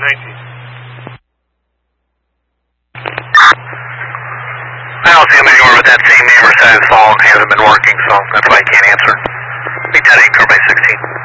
I don't see him anywhere with that same name or size phone. Hasn't been working, so that's why I can't answer. Big 10-8, by 16.